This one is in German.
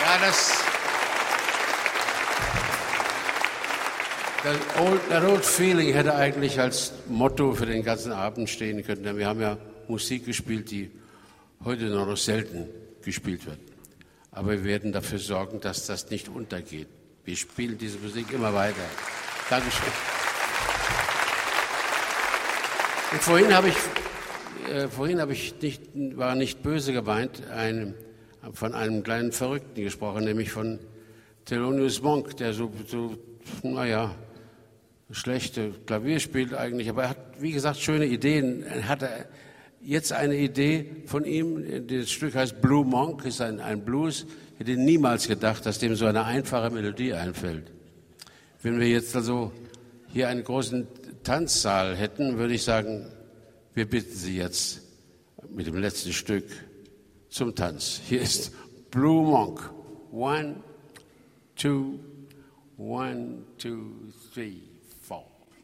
That old feeling hätte eigentlich als Motto für den ganzen Abend stehen können. Denn wir haben ja Musik gespielt, die heute noch selten gespielt wird. Aber wir werden dafür sorgen, dass das nicht untergeht. Wir spielen diese Musik immer weiter. Dankeschön. Und war nicht böse gemeint, von einem kleinen Verrückten gesprochen, nämlich von Thelonious Monk, der so schlechte Klavier spielt eigentlich, aber er hat, wie gesagt, schöne Ideen. Er hatte jetzt eine Idee von ihm, das Stück heißt Blue Monk, ist ein Blues. Ich hätte niemals gedacht, dass dem so eine einfache Melodie einfällt. Wenn wir jetzt also hier einen großen Tanzsaal hätten, würde ich sagen, wir bitten Sie jetzt mit dem letzten Stück zum Tanz. Hier ist Blue Monk. 1, 2, 1, 2, 3, 4.